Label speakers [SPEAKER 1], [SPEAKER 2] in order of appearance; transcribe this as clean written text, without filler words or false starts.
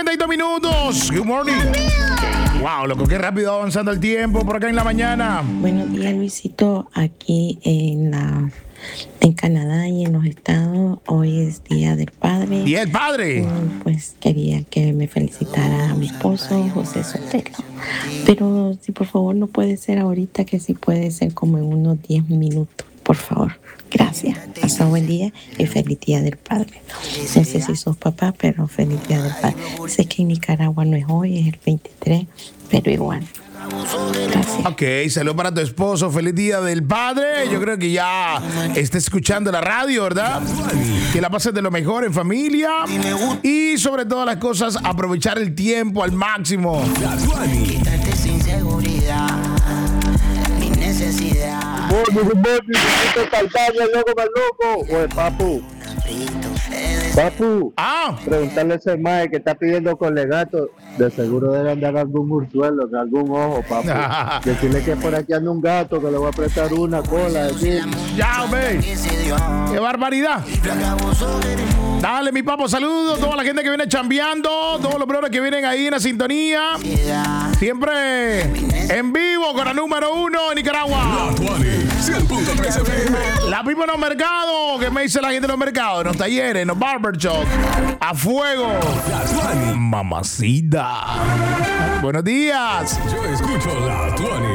[SPEAKER 1] 7:52. Good morning. Wow, loco, qué rápido avanzando el tiempo por acá en la mañana.
[SPEAKER 2] Buenos días, Luisito. Aquí en Canadá y en los Estados, hoy es Día del Padre.
[SPEAKER 1] ¡Día del Padre!
[SPEAKER 2] Pues quería que me felicitara a mi esposo, José Sotelo. Pero si por favor no puede ser ahorita, que si puede ser como en unos 10 minutos, por favor. Gracias. Hasta buen día y feliz Día del Padre. No sé si sos papá, pero feliz Día del Padre. Sé que en Nicaragua no es hoy, es el 23, pero igual. Gracias.
[SPEAKER 1] Ok, salud para tu esposo, feliz Día del Padre. Yo creo que ya está escuchando la radio, ¿verdad? Que la pases de lo mejor en familia y sobre todas las cosas aprovechar el tiempo al máximo.
[SPEAKER 3] Quitarte sin seguridad, mi necesidad.
[SPEAKER 4] Oye, Papu, preguntarle a ese mae que está pidiendo con legato, de seguro debe andar algún ursuelo en algún ojo, papu. Decirle que por aquí anda un gato que le voy a prestar una cola. Decir.
[SPEAKER 1] Ya, hombre. ¡Qué barbaridad! Dale, mi papo, saludos a toda la gente que viene chambeando, todos los brothers que vienen ahí en la sintonía. Siempre en vivo con la número 1 en Nicaragua. La pipa en los mercados, que me dice la gente en los mercados, en los talleres, en los barbershop. A fuego. Mamacita. Buenos días.
[SPEAKER 5] Yo escucho la 20.